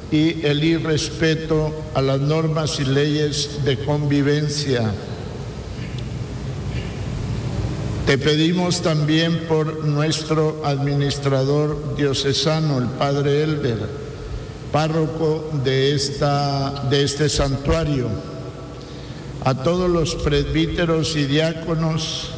y el irrespeto a las normas y leyes de convivencia. Te pedimos también por nuestro administrador diocesano, el Padre Elber, párroco de este santuario, a todos los presbíteros y diáconos,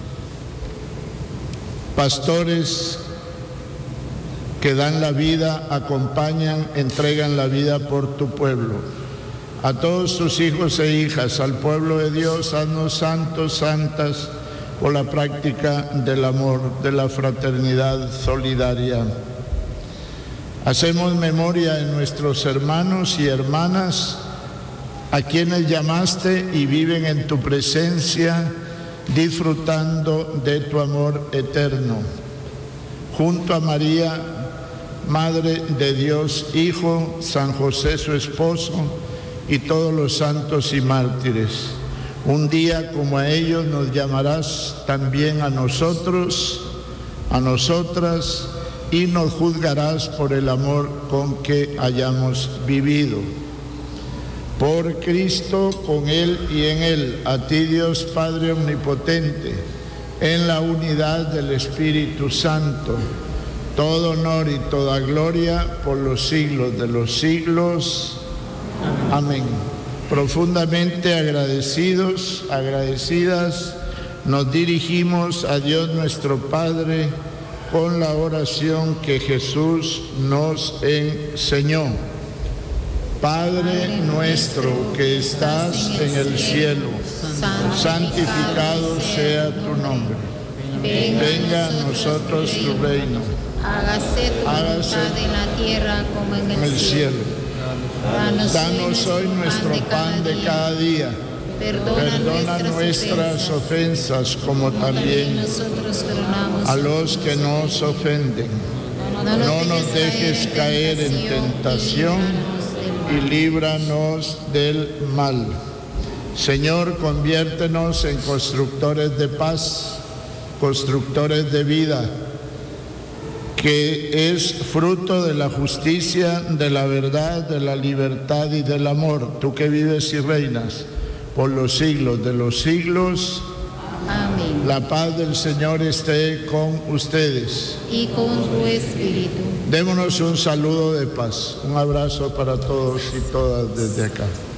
pastores que dan la vida, acompañan, entregan la vida por tu pueblo. A todos tus hijos e hijas, al pueblo de Dios, haznos santos, santas, por la práctica del amor, de la fraternidad solidaria. Hacemos memoria de nuestros hermanos y hermanas a quienes llamaste y viven en tu presencia, disfrutando de tu amor eterno. Junto a María, Madre de Dios Hijo, San José su esposo y todos los santos y mártires. Un día como a ellos nos llamarás también a nosotros, a nosotras, y nos juzgarás por el amor con que hayamos vivido. Por Cristo, con Él y en Él, a ti Dios Padre Omnipotente, en la unidad del Espíritu Santo, todo honor y toda gloria por los siglos de los siglos. Amén. Profundamente agradecidos, agradecidas, nos dirigimos a Dios nuestro Padre con la oración que Jesús nos enseñó. Padre nuestro que estás en el cielo, santificado sea tu nombre. Venga a nosotros tu reino. Hágase tu voluntad en la tierra como en el cielo. Danos hoy nuestro pan de cada día. Perdona nuestras ofensas como también a los que nos ofenden. No nos dejes caer en tentación y líbranos del mal. Señor, conviértenos en constructores de paz, constructores de vida, que es fruto de la justicia, de la verdad, de la libertad y del amor. Tú que vives y reinas por los siglos de los siglos. Amén. La paz del Señor esté con ustedes. Y con tu espíritu. Démonos un saludo de paz. Un abrazo para todos y todas desde acá.